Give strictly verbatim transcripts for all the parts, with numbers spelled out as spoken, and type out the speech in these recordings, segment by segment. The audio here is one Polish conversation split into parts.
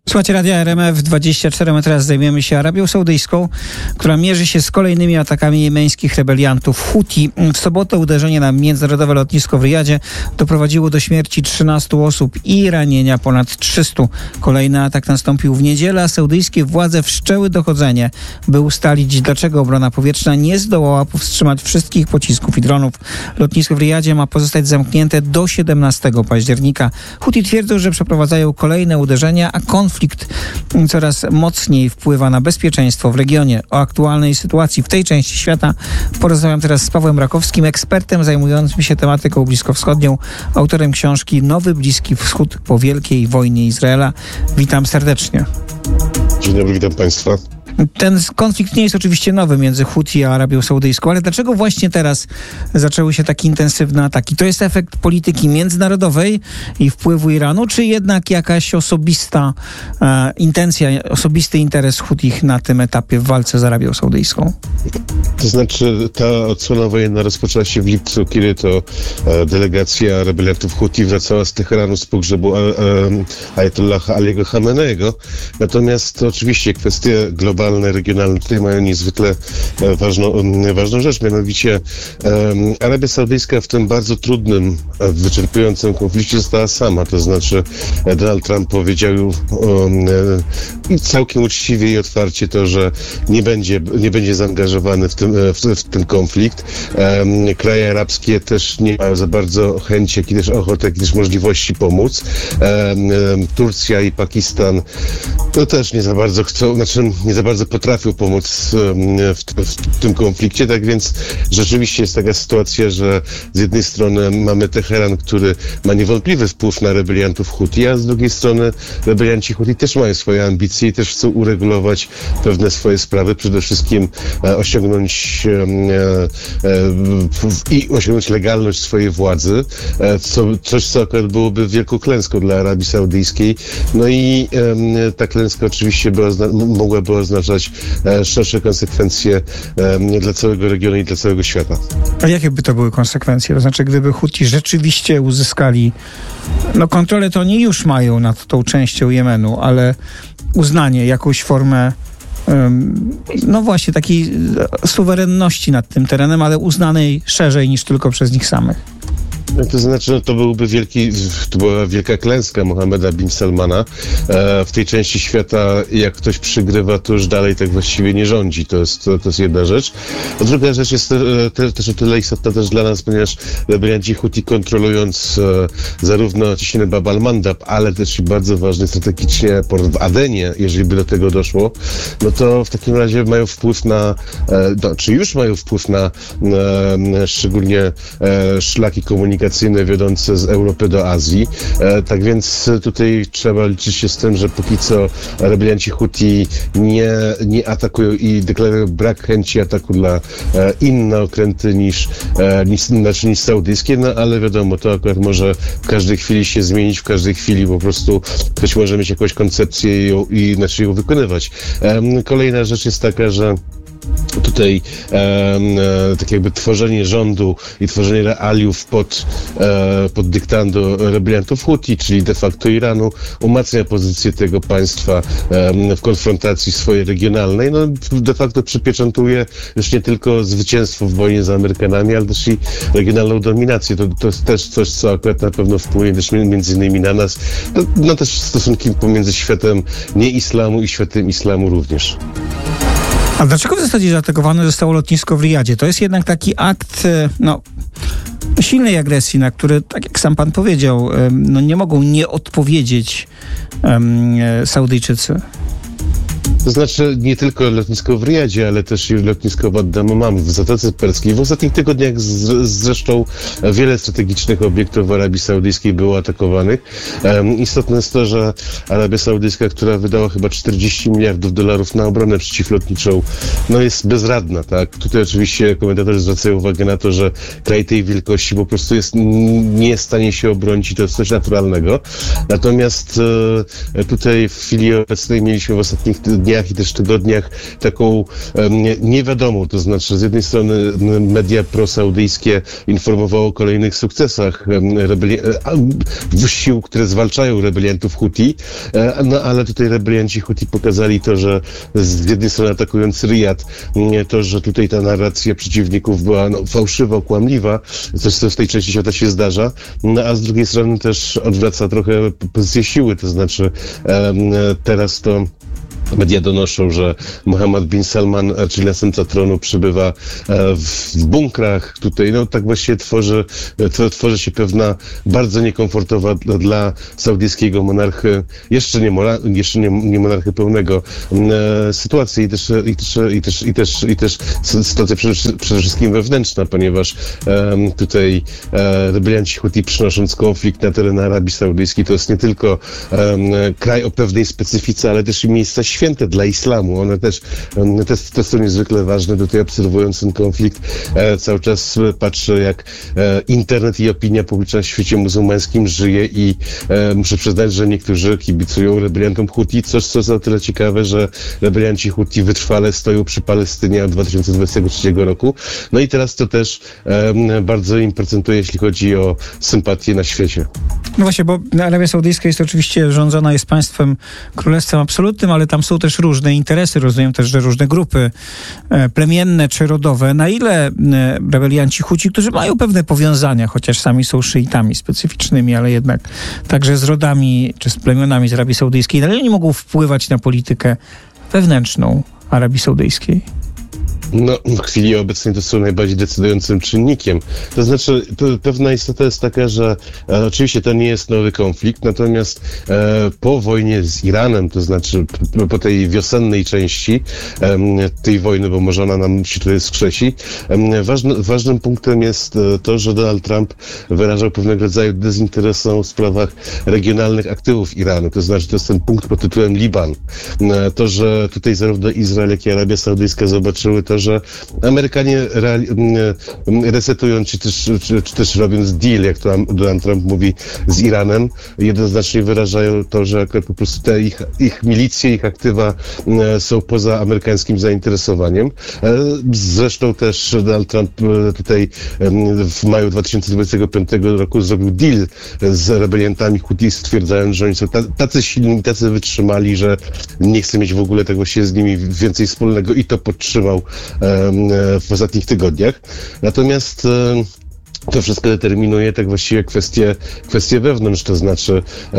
Słuchajcie Radia R M F dwadzieścia cztery, my teraz zajmujemy się Arabią Saudyjską, która mierzy się z kolejnymi atakami jemeńskich rebeliantów Huti. W sobotę uderzenie na międzynarodowe lotnisko w Riyadzie doprowadziło do śmierci trzynastu osób i ranienia ponad trzystu. Kolejny atak nastąpił w niedzielę, a saudyjskie władze wszczęły dochodzenie, by ustalić, dlaczego obrona powietrzna nie zdołała powstrzymać wszystkich pocisków i dronów. Lotnisko w Riyadzie ma pozostać zamknięte do siedemnastego października. Huti twierdzą, że przeprowadzają kolejne uderzenia, a konflikt Konflikt coraz mocniej wpływa na bezpieczeństwo w regionie. O aktualnej sytuacji w tej części świata porozmawiam teraz z Pawłem Rakowskim, ekspertem zajmującym się tematyką bliskowschodnią, autorem książki Nowy Bliski Wschód po wielkiej wojnie Izraela. Witam serdecznie. Dzień dobry, witam Państwa. Ten konflikt nie jest oczywiście nowy między Huti a Arabią Saudyjską, ale dlaczego właśnie teraz zaczęły się takie intensywne ataki? To jest efekt polityki międzynarodowej i wpływu Iranu, czy jednak jakaś osobista e, intencja, osobisty interes Hutich na tym etapie w walce z Arabią Saudyjską? To znaczy, ta odsłona wojenna rozpoczęła się w lipcu, kiedy to e, delegacja rebeliantów Huti wracała z Teheranu z pogrzebu e, e, Ajatollaha Aliego Khameneiego. Natomiast oczywiście kwestie globalne, regionalne tutaj mają niezwykle ważną, ważną rzecz, mianowicie um, Arabia Saudyjska w tym bardzo trudnym, wyczerpującym konflikcie została sama, to znaczy Donald Trump powiedział um, całkiem uczciwie i otwarcie to, że nie będzie, nie będzie zaangażowany w, tym, w, w ten konflikt. Um, kraje arabskie też nie mają za bardzo chęci, jak i też ochoty, jak i też możliwości pomóc. Um, Turcja i Pakistan to też nie za bardzo chcą, znaczy nie za bardzo potrafią pomóc w, w tym konflikcie, tak więc rzeczywiście jest taka sytuacja, że z jednej strony mamy Teheran, który ma niewątpliwy wpływ na rebeliantów Huti, a z drugiej strony rebelianci Huti też mają swoje ambicje i też chcą uregulować pewne swoje sprawy, przede wszystkim osiągnąć i osiągnąć legalność swojej władzy, co, coś, co akurat byłoby wielką klęską dla Arabii Saudyjskiej. No i ta klęska oczywiście była, mogłaby oznaczać szersze konsekwencje dla całego regionu i dla całego świata. A jakie by to były konsekwencje? To znaczy, gdyby Huti rzeczywiście uzyskali, no kontrolę to oni już mają nad tą częścią Jemenu, ale uznanie, jakąś formę no właśnie takiej suwerenności nad tym terenem, ale uznanej szerzej niż tylko przez nich samych. To znaczy, no to byłby wielki, to była wielka klęska Mohammeda bin Salmana. E, w tej części świata, jak ktoś przygrywa, to już dalej tak właściwie nie rządzi. To jest, to, to jest jedna rzecz. A druga rzecz jest te, te, też o tyle istotna też dla nas, ponieważ rebelianci Huti, kontrolując e, zarówno ciśnienie Bab al-Mandab, ale też i bardzo ważny strategicznie port w Adenie, jeżeli by do tego doszło, no to w takim razie mają wpływ na, e, no, czy już mają wpływ na, na szczególnie e, szlaki komunikacyjne wiodące z Europy do Azji. E, tak więc tutaj trzeba liczyć się z tym, że póki co rebelianci Huti nie, nie atakują i deklarują brak chęci ataku dla e, inne okręty niż, e, niż, znaczy niż saudyjskie, no ale wiadomo, to akurat może w każdej chwili się zmienić, w każdej chwili po prostu ktoś może mieć jakąś koncepcję i, ją, i znaczy ją wykonywać. E, kolejna rzecz jest taka, że tutaj e, e, tak jakby tworzenie rządu i tworzenie realiów pod, e, pod dyktando rebeliantów Huti, czyli de facto Iranu, umacnia pozycję tego państwa e, w konfrontacji swojej regionalnej. No, de facto przypieczętuje już nie tylko zwycięstwo w wojnie z Amerykanami, ale też i regionalną dominację. To, to jest też coś, co akurat na pewno wpłynie też między innymi na nas. No, no też stosunki pomiędzy światem nieislamu i światem islamu również. A dlaczego w zasadzie zaatakowane zostało lotnisko w Riyadzie? To jest jednak taki akt, no, silnej agresji, na który, tak jak sam pan powiedział, no, nie mogą nie odpowiedzieć um, Saudyjczycy. To znaczy nie tylko lotnisko w Riyadzie, ale też i lotnisko w Ad-Dammam w Zatoce Perskiej. W ostatnich tygodniach z, zresztą wiele strategicznych obiektów w Arabii Saudyjskiej było atakowanych. Um, istotne jest to, że Arabia Saudyjska, która wydała chyba czterdzieści miliardów dolarów na obronę przeciwlotniczą, no jest bezradna, tak? Tutaj oczywiście komentatorzy zwracają uwagę na to, że kraj tej wielkości po prostu jest nie jest w stanie się obronić i to jest coś naturalnego. Natomiast e, tutaj w chwili obecnej mieliśmy w ostatnich dniach dniach i też tygodniach taką niewiadomą, to znaczy z jednej strony media prosaudyjskie informowało o kolejnych sukcesach rebeli- sił, które zwalczają rebeliantów Huti, no ale tutaj rebelianci Huti pokazali to, że z jednej strony atakując Riyad, to, że tutaj ta narracja przeciwników była no, fałszywa, kłamliwa, coś co w tej części świata się zdarza, no, a z drugiej strony też odwraca trochę pozycję siły, to znaczy teraz to media donoszą, że Mohammed bin Salman, czyli następca tronu, przybywa w bunkrach tutaj. No tak właściwie tworzy, tworzy się pewna bardzo niekomfortowa dla saudyjskiego monarchy, jeszcze nie, mora, jeszcze nie, nie monarchy pełnego, sytuacja i też, i też, i też, i też, i też sytuacja przede, przede wszystkim wewnętrzna, ponieważ tutaj rebelianci Huti, przynosząc konflikt na teren Arabii Saudyjskiej, to jest nie tylko kraj o pewnej specyfice, ale też i miejsca święte dla islamu. One też, one też, też są niezwykle ważne. Tutaj obserwując ten konflikt e, cały czas patrzę, jak e, internet i opinia publiczna w świecie muzułmańskim żyje i e, muszę przyznać, że niektórzy kibicują rebeliantom Huti, coś co jest o tyle ciekawe, że rebelianci Huti wytrwale stoją przy Palestynie od dwa tysiące dwudziestego trzeciego roku. No i teraz to też e, bardzo im procentuje, jeśli chodzi o sympatię na świecie. No właśnie, bo Arabia Saudyjska jest oczywiście rządzona, jest państwem, królestwem absolutnym, ale tam są też różne interesy, rozumiem też, że różne grupy e, plemienne czy rodowe. Na ile e, rebelianci Huci, którzy mają pewne powiązania, chociaż sami są szyitami specyficznymi, ale jednak także z rodami czy z plemionami z Arabii Saudyjskiej, na ile nie mogą wpływać na politykę wewnętrzną Arabii Saudyjskiej? No, w chwili obecnej to są najbardziej decydującym czynnikiem. To znaczy, to pewna istota jest taka, że e, oczywiście to nie jest nowy konflikt, natomiast e, po wojnie z Iranem, to znaczy p- po tej wiosennej części e, tej wojny, bo może ona nam się tutaj skrzesi, e, ważny, ważnym punktem jest e, to, że Donald Trump wyrażał pewnego rodzaju dezinteresą w sprawach regionalnych aktywów Iranu. To znaczy, to jest ten punkt pod tytułem Liban. E, to, że tutaj zarówno Izrael, jak i Arabia Saudyjska zobaczyły to, że Amerykanie reali- resetują, czy też, czy, czy też robiąc deal, jak to Donald Trump mówi, z Iranem, jednoznacznie wyrażają to, że po prostu te ich, ich milicje, ich aktywa są poza amerykańskim zainteresowaniem. Zresztą też Donald Trump tutaj w maju dwa tysiące dwudziestego piątego roku zrobił deal z rebeliantami Huti, stwierdzając, że oni są tacy silni, tacy wytrzymali, że nie chce mieć w ogóle tego się z nimi więcej wspólnego i to podtrzymał w ostatnich tygodniach. Natomiast to wszystko determinuje tak właściwie kwestie, kwestie wewnątrz, to znaczy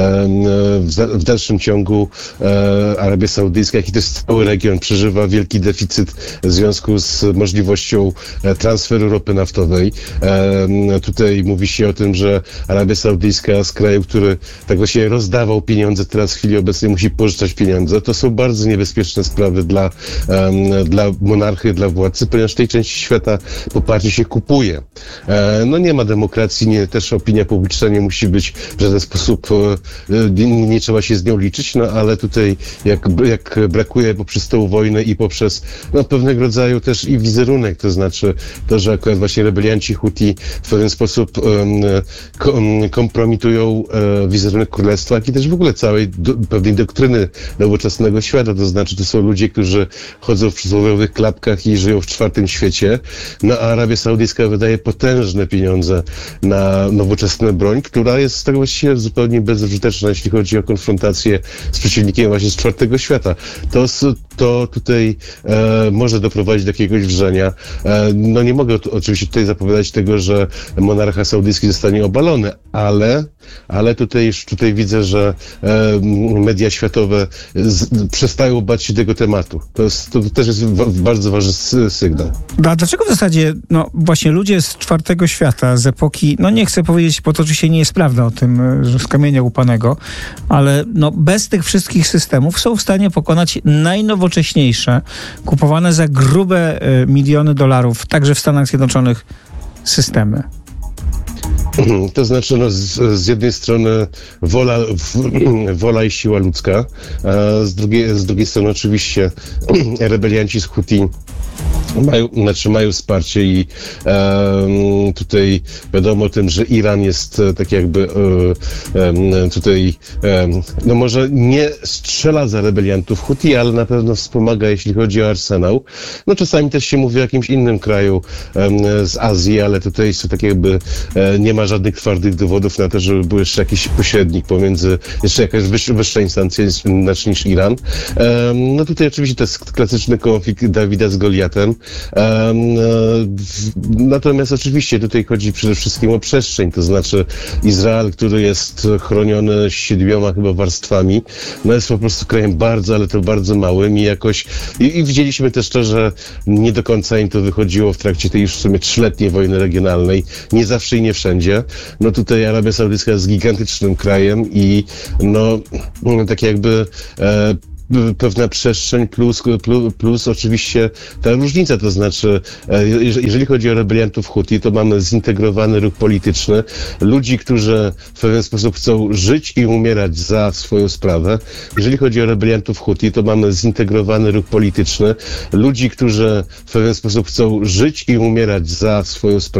w dalszym ciągu Arabia Saudyjska, jak i też cały region przeżywa wielki deficyt w związku z możliwością transferu ropy naftowej. Tutaj mówi się o tym, że Arabia Saudyjska z kraju, który tak właściwie rozdawał pieniądze, teraz w chwili obecnej musi pożyczać pieniądze. To są bardzo niebezpieczne sprawy dla, dla monarchy, dla władcy, ponieważ w tej części świata poparcie się kupuje. No nie ma demokracji, nie, też opinia publiczna nie musi być w żaden sposób, nie, nie trzeba się z nią liczyć, no ale tutaj jak, jak brakuje poprzez tą wojnę i poprzez no, pewnego rodzaju też i wizerunek, to znaczy to, że akurat właśnie rebelianci Huti w pewien sposób um, kom, kompromitują um, wizerunek królestwa, jak i też w ogóle całej do, pewnej doktryny nowoczesnego świata, to znaczy to są ludzie, którzy chodzą w przysłowiowych klapkach i żyją w czwartym świecie, no a Arabia Saudyjska wydaje potężne pieniądze na nowoczesną broń, która jest tak właściwie zupełnie bezużyteczna, jeśli chodzi o konfrontację z przeciwnikiem właśnie z czwartego świata. To, to tutaj e, może doprowadzić do jakiegoś wrzenia. E, no nie mogę tu, oczywiście tutaj zapowiadać tego, że monarcha saudyjski zostanie obalony, ale, ale tutaj już tutaj widzę, że e, media światowe z, przestają bać się tego tematu. To, jest, to też jest w, bardzo ważny sy- sygnał. A dlaczego w zasadzie no właśnie ludzie z czwartego świata, z epoki, no nie chcę powiedzieć, bo to oczywiście nie jest prawda o tym, że z kamienia łupanego, ale no bez tych wszystkich systemów są w stanie pokonać najnowocześniejsze, kupowane za grube y, miliony dolarów, także w Stanach Zjednoczonych, systemy. To znaczy, no, z, z jednej strony wola, w, wola i siła ludzka, a z drugiej, z drugiej strony oczywiście rebelianci z Huti Mają, znaczy mają wsparcie i e, tutaj wiadomo o tym, że Iran jest e, tak jakby e, e, tutaj, e, no może nie strzela za rebeliantów Huti, ale na pewno wspomaga, jeśli chodzi o arsenał. No czasami też się mówi o jakimś innym kraju e, z Azji, ale tutaj jest tak jakby e, nie ma żadnych twardych dowodów na to, żeby był jeszcze jakiś pośrednik pomiędzy, jeszcze jakaś wyższa, wyższa instancja znaczy, niż Iran. E, no tutaj oczywiście to jest klasyczny konflikt Dawida z Goliatem. Natomiast oczywiście tutaj chodzi przede wszystkim o przestrzeń, to znaczy Izrael, który jest chroniony siedmioma chyba warstwami, no jest po prostu krajem bardzo, ale to bardzo małym i jakoś i, i widzieliśmy też to, że nie do końca im to wychodziło w trakcie tej już w sumie trzyletniej wojny regionalnej, nie zawsze i nie wszędzie. No tutaj Arabia Saudyjska jest gigantycznym krajem i no tak jakby e, pewna przestrzeń plus, plus, plus oczywiście ta różnica, to znaczy jeżeli chodzi o rebeliantów Huti, to mamy zintegrowany ruch polityczny, ludzi, którzy w pewien sposób chcą żyć i umierać za swoją sprawę. Jeżeli chodzi o rebeliantów Huti, to mamy zintegrowany ruch polityczny, ludzi, którzy w pewien sposób chcą żyć i umierać za swoją sprawę.